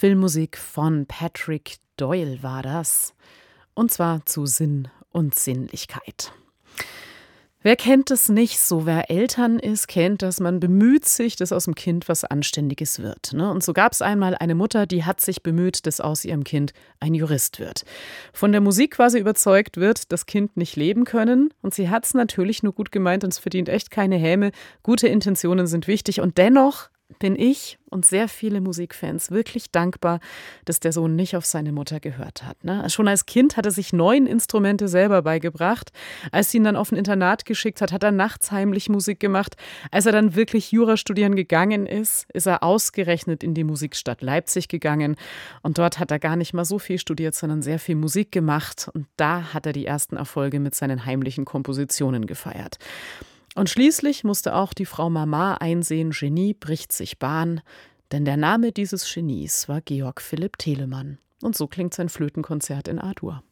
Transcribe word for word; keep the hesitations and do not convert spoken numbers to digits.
Filmmusik von Patrick Doyle war das. Und zwar zu Sinn und Sinnlichkeit. Wer kennt es nicht so? Wer Eltern ist, kennt das. Man bemüht sich, dass aus dem Kind was Anständiges wird. Ne? Und so gab es einmal eine Mutter, die hat sich bemüht, dass aus ihrem Kind ein Jurist wird. Von der Musik quasi überzeugt wird, das Kind nicht leben können. Und sie hat es natürlich nur gut gemeint und es verdient echt keine Häme. Gute Intentionen sind wichtig und dennoch bin ich und sehr viele Musikfans wirklich dankbar, dass der Sohn nicht auf seine Mutter gehört hat. Ne? Schon als Kind hat er sich neun Instrumente selber beigebracht. Als sie ihn dann auf ein Internat geschickt hat, hat er nachts heimlich Musik gemacht. Als er dann wirklich Jura studieren gegangen ist, ist er ausgerechnet in die Musikstadt Leipzig gegangen. Und dort hat er gar nicht mal so viel studiert, sondern sehr viel Musik gemacht. Und da hat er die ersten Erfolge mit seinen heimlichen Kompositionen gefeiert. Und schließlich musste auch die Frau Mama einsehen, Genie bricht sich Bahn, denn der Name dieses Genies war Georg Philipp Telemann. Und so klingt sein Flötenkonzert in A-Dur.